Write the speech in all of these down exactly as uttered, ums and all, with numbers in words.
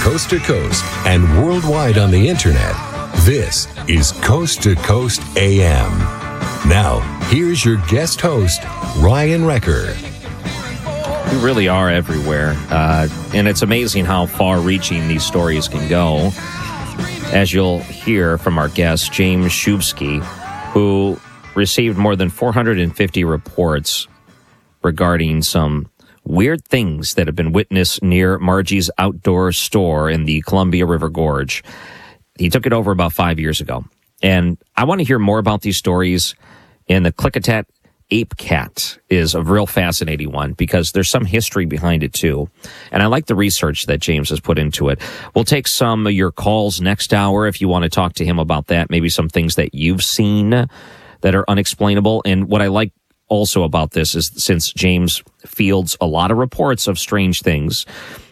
coast to coast and worldwide on the internet, this is Coast to Coast A M. Now, here's your guest host, Ryan Wrecker. We really are everywhere, uh, and it's amazing how far-reaching these stories can go. As you'll hear from our guest, James Shubsky, who received more than four hundred fifty reports regarding some weird things that have been witnessed near Margie's Outdoor Store in the Columbia River Gorge. He took it over about five years ago. And I want to hear more about these stories. And the Klickitat Ape Cat is a real fascinating one because there's some history behind it too. And I like the research that James has put into it. We'll take some of your calls next hour if you want to talk to him about that, maybe some things that you've seen that are unexplainable. And what I like also about this is since James fields a lot of reports of strange things,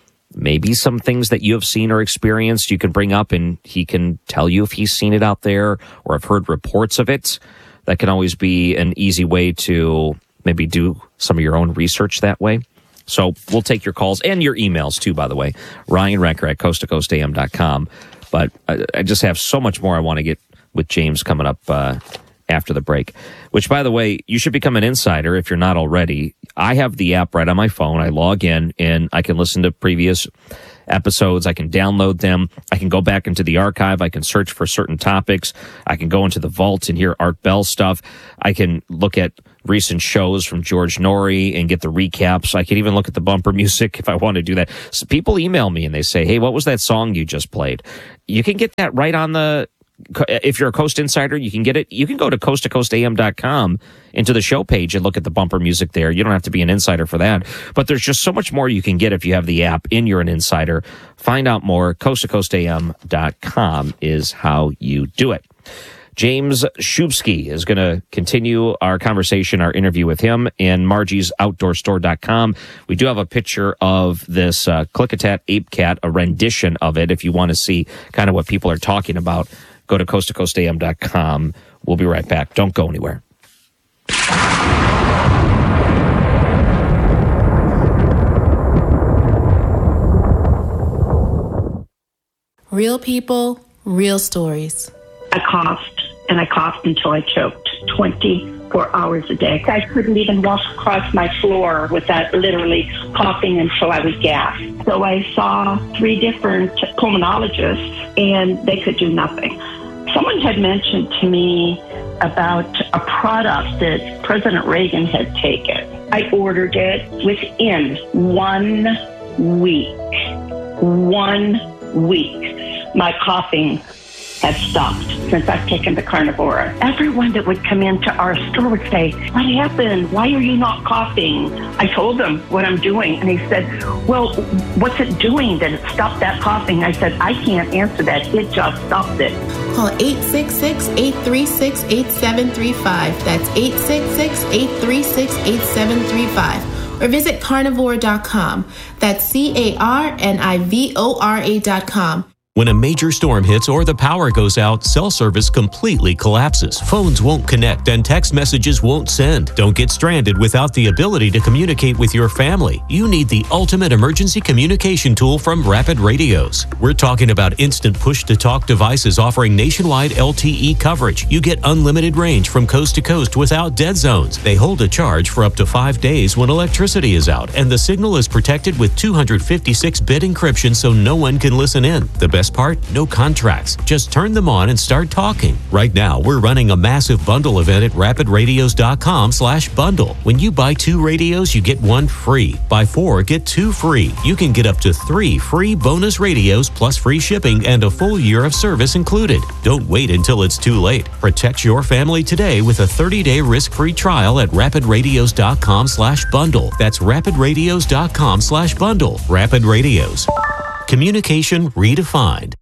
maybe some things that you have seen or experienced you can bring up and he can tell you if he's seen it out there or have heard reports of it. That can always be an easy way to maybe do some of your own research that way. So we'll take your calls and your emails too, by the way. Ryan Wrecker at coast to coast a m dot com. But I, I just have so much more I want to get with James coming up uh, after the break. Which, by the way, you should become an insider if you're not already. I have the app right on my phone. I log in and I can listen to previous episodes. I can download them. I can go back into the archive. I can search for certain topics. I can go into the vault and hear Art Bell stuff. I can look at recent shows from George Norrie and get the recaps. I can even look at the bumper music if I want to do that. So people email me and they say, hey, what was that song you just played? You can get that right on the, if you're a Coast Insider, you can get it. You can go to coast to coast a m dot com into the show page and look at the bumper music there. You don't have to be an insider for that. But there's just so much more you can get if you have the app and you're an insider. Find out more. coast to coast a m dot com is how you do it. James Shubsky is going to continue our conversation, our interview with him, and Margie's Outdoor Store dot com. We do have a picture of this uh, Klickitat Ape Cat, a rendition of it, if you want to see kind of what people are talking about. Go to coast to coast a m dot com. We'll be right back. Don't go anywhere. Real people, real stories. I coughed, and I coughed until I choked twenty-four hours a day. I couldn't even walk across my floor without literally coughing until I was gasped. So I saw three different pulmonologists, and they could do nothing. Someone had mentioned to me about a product that President Reagan had taken. I ordered it within one week. One week. My coughing has stopped since I've taken the Carnivora. Everyone that would come into our store would say, what happened? Why are you not coughing? I told them what I'm doing, and he said, well, what's it doing that it stopped that coughing? I said, I can't answer that. It just stopped it. Call eight six six, eight three six, eight seven three five. That's eight six six, eight three six, eight seven three five. Or visit carnivore dot com. That's C A R N I V O R A dot com. When a major storm hits or the power goes out, cell service completely collapses. Phones won't connect and text messages won't send. Don't get stranded without the ability to communicate with your family. You need the ultimate emergency communication tool from Rapid Radios. We're talking about instant push-to-talk devices offering nationwide L T E coverage. You get unlimited range from coast to coast without dead zones. They hold a charge for up to five days when electricity is out, and the signal is protected with two fifty-six bit encryption so no one can listen in. The best part? No contracts. Just turn them on and start talking. Right now, we're running a massive bundle event at rapid radios dot com slash bundle. When you buy two radios, you get one free. Buy four, get two free. You can get up to three free bonus radios plus free shipping and a full year of service included. Don't wait until it's too late. Protect your family today with a thirty-day risk-free trial at rapid radios dot com slash bundle. That's rapid radios dot com slash bundle. Rapid Radios. Communication redefined.